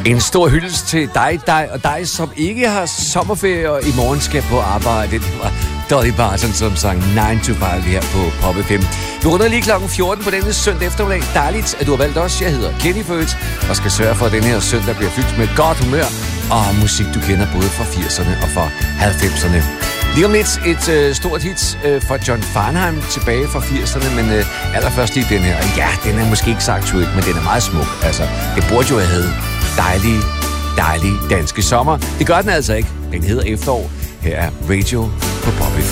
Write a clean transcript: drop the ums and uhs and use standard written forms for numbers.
En stor hyldest til dig og dig, som ikke har sommerferie og i morgen skal på arbejde. Det var Dolly Parton, som sang 9 to 5 her på Pop FM. Vi runder lige klokken 14 på denne søndag eftermiddag. Dejligt, at du har valgt os. Jeg hedder Kenny Født og skal sørge for, at denne her søndag bliver fyldt med godt humør og musik, du kender både fra 80'erne og fra 90'erne. Lige om lidt et stort hit fra John Farnham tilbage fra 80'erne, men allerførst lige den her. Ja, den er måske ikke så aktuel, men den er meget smuk. Altså, det burde jo have heddet dejlig danske sommer. Det gør den altså ikke. Den hedder Efterår. Her er Radio på Pop FM.